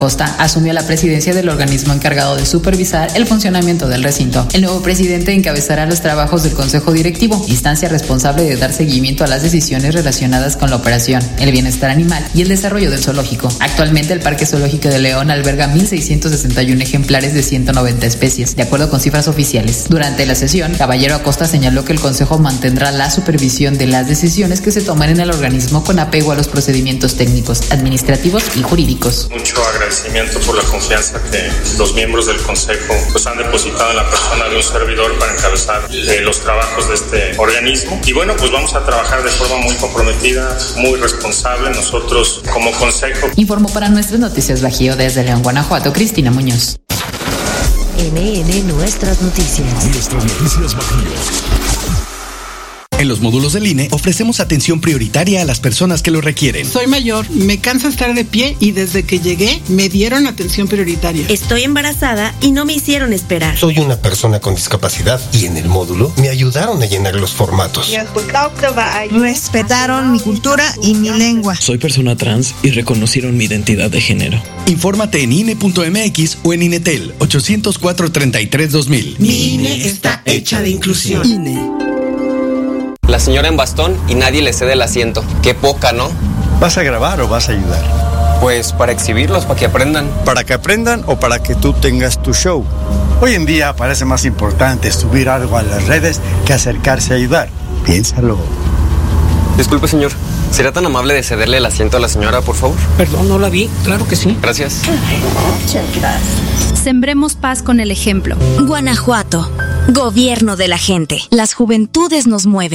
Costa asumió la presidencia del organismo encargado de supervisar el funcionamiento del recinto. El nuevo presidente encabezará los trabajos del Consejo Directivo, instancia responsable de dar seguimiento a las decisiones relacionadas con la operación, el bienestar animal y el desarrollo del zoológico. Actualmente el Parque Zoológico de León alberga 1,661 ejemplares de 190 especies, de acuerdo con cifras oficiales. Durante la sesión, Caballero Acosta señaló que el Consejo mantendrá la supervisión de las decisiones que se toman en el organismo con apego a los procedimientos técnicos, administrativos y jurídicos. Mucho agradecimiento por la confianza que los miembros del Consejo han depositado en la persona de un servidor para encabezar los trabajos de este organismo. Y bueno, pues vamos a trabajar de forma muy comprometida, muy responsable, nosotros como Consejo. Informó para Nuestras Noticias Bajío desde León, Guanajuato, Cristina Muñoz. NN Nuestras Noticias. Nuestras Noticias Bajío. En los módulos del INE ofrecemos atención prioritaria a las personas que lo requieren. Soy mayor, me cansa estar de pie y desde que llegué me dieron atención prioritaria. Estoy embarazada y no me hicieron esperar. Soy una persona con discapacidad y en el módulo me ayudaron a llenar los formatos. Respetaron mi cultura y mi lengua. Soy persona trans y reconocieron mi identidad de género. Infórmate en INE.mx o en INETEL 804-33-2000. Mi INE está hecha de inclusión. INE. La señora en bastón y nadie le cede el asiento. Qué poca, ¿no? ¿Vas a grabar o vas a ayudar? Pues para exhibirlos, para que aprendan. ¿Para que aprendan o para que tú tengas tu show? Hoy en día parece más importante subir algo a las redes que acercarse a ayudar. Piénsalo. Disculpe, señor. ¿Sería tan amable de cederle el asiento a la señora, por favor? Perdón, no la vi. Claro que sí. Gracias. Muchas gracias. Sembremos paz con el ejemplo. Guanajuato. Gobierno de la gente. Las juventudes nos mueven.